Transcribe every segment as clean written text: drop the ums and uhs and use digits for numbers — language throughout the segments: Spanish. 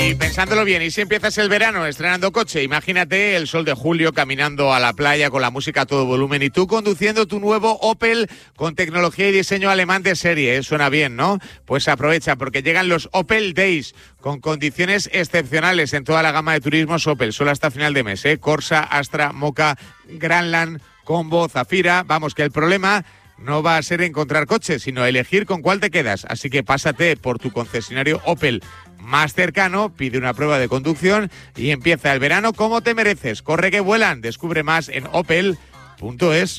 Y pensándolo bien, y si empiezas el verano estrenando coche, imagínate el sol de julio caminando a la playa con la música a todo volumen y tú conduciendo tu nuevo Opel con tecnología y diseño alemán de serie. Suena bien, ¿no? Pues aprovecha porque llegan los Opel Days con condiciones excepcionales en toda la gama de turismos Opel, solo hasta final de mes, ¿eh? Corsa, Astra, Mocha, Grandland, Combo, Zafira. Vamos, que el problema no va a ser encontrar coches, sino elegir con cuál te quedas. Así que pásate por tu concesionario Opel más cercano, pide una prueba de conducción y empieza el verano como te mereces. Corre que vuelan. Descubre más en opel.es.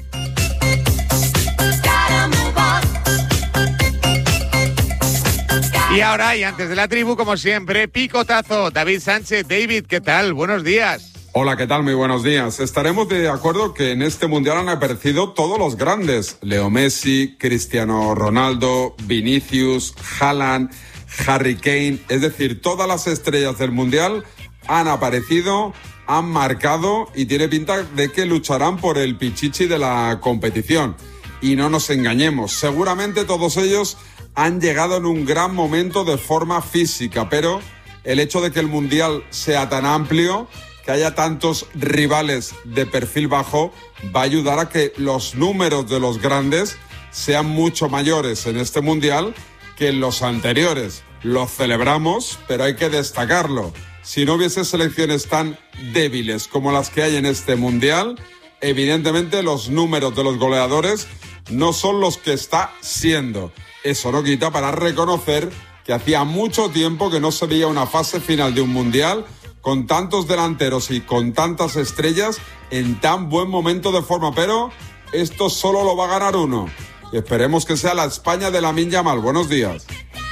Y ahora, y antes de la tribu, como siempre, picotazo. David Sánchez. David, ¿qué tal? Buenos días. Hola, ¿qué tal? Muy buenos días. Estaremos de acuerdo que en este Mundial han aparecido todos los grandes. Leo Messi, Cristiano Ronaldo, Vinicius, Haaland, Harry Kane. Es decir, todas las estrellas del Mundial han aparecido, han marcado y tiene pinta de que lucharán por el pichichi de la competición. Y no nos engañemos, seguramente todos ellos han llegado en un gran momento de forma física, pero el hecho de que el Mundial sea tan amplio, que haya tantos rivales de perfil bajo, va a ayudar a que los números de los grandes sean mucho mayores en este Mundial que en los anteriores. Lo celebramos, pero hay que destacarlo. Si no hubiese selecciones tan débiles como las que hay en este Mundial, evidentemente los números de los goleadores no son los que está siendo. Eso no quita para reconocer que hacía mucho tiempo que no se veía una fase final de un Mundial con tantos delanteros y con tantas estrellas en tan buen momento de forma, pero esto solo lo va a ganar uno. Y esperemos que sea la España de Lamine Yamal. Buenos días.